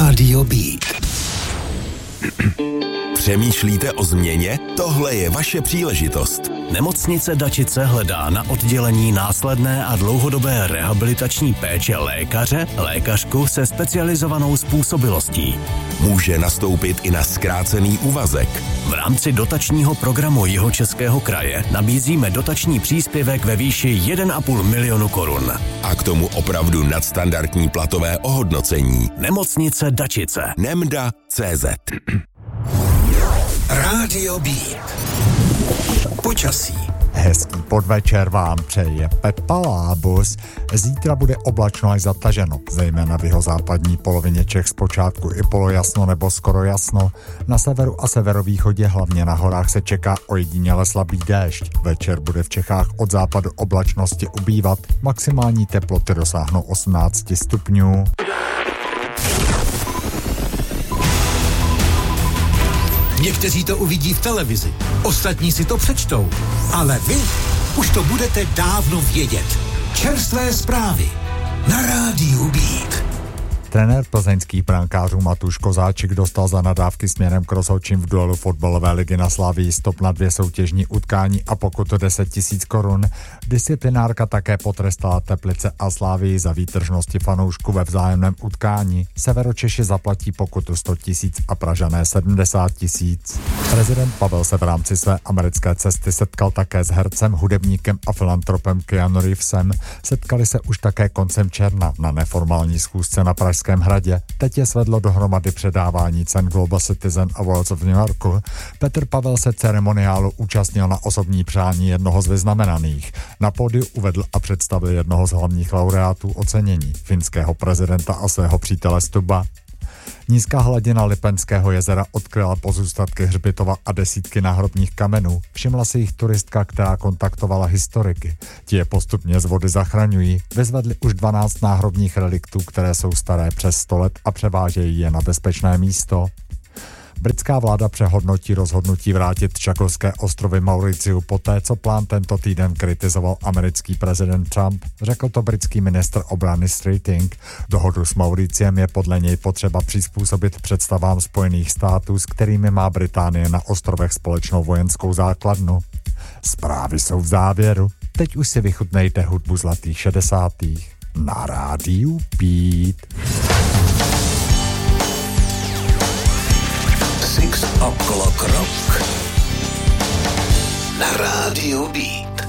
Rádio Beat. Přemýšlíte o změně? Tohle je vaše příležitost. Nemocnice Dačice hledá na oddělení následné a dlouhodobé rehabilitační péče lékaře, lékařku se specializovanou způsobilostí. Může nastoupit i na zkrácený úvazek. V rámci dotačního programu Jihočeského kraje nabízíme dotační příspěvek ve výši 1,5 milionu korun. A k tomu opravdu nadstandardní platové ohodnocení. Nemocnice Dačice. Nemda.cz. Rádio Beat. Počasí. Hezký podvečer vám přeje Pepa Lábus. Zítra bude oblačno až zataženo, zejména v jihozápadní polovině Čech zpočátku i polojasno nebo skoro jasno. Na severu a severovýchodě, hlavně na horách, se čeká ojediněle slabý déšť. Večer bude v Čechách od západu oblačnosti ubývat, maximální teploty dosáhnou 18 stupňů. Někteří to uvidí v televizi, ostatní si to přečtou, ale vy už to budete dávno vědět. Čerstvé zprávy na Rádiu Beat. Trenér plzeňských brankářů Matúš Kozáčik dostal za nadávky směrem k rozhodčím v duelu fotbalové ligy na Slavii stop na 2 soutěžní utkání a pokutu 10 000 korun. Disciplinárka také potrestala Teplice a Slavii za výtržnosti fanoušků ve vzájemném utkání. Severočeši zaplatí pokutu 100 000 a Pražané 70 000. Prezident Pavel se v rámci své americké cesty setkal také s hercem, hudebníkem a filantropem Keanu Reevesem. Setkali se už také koncem června na neformální schůzce na Pražském hradě. Teď je svedlo dohromady předávání cen Global Citizen Awards v New Yorku. Petr Pavel se ceremoniálu účastnil na osobní přání jednoho z vyznamenaných. Na pódiu uvedl a představil jednoho z hlavních laureátů ocenění, finského prezidenta a svého přítele Stuba. Nízká hladina Lipenského jezera odkryla pozůstatky hřbitova a desítky náhrobních kamenů. Všimla si jich turistka, která kontaktovala historiky. Ti je postupně z vody zachraňují. Vyzvedli už 12 náhrobních reliktů, které jsou staré přes 100 let a převážejí je na bezpečné místo. Britská vláda přehodnotí rozhodnutí vrátit Čakovské ostrovy Mauriciu poté, co plán tento týden kritizoval americký prezident Trump. Řekl to britský ministr obrany Streeting. Dohodu s Mauriciem je podle něj potřeba přizpůsobit představám Spojených států, s kterými má Británie na ostrovech společnou vojenskou základnu. Zprávy jsou v závěru. Teď už si vychutnejte hudbu zlatých 60. na Rádiu Beat. 6 o'clock rock na Rádiu Beat.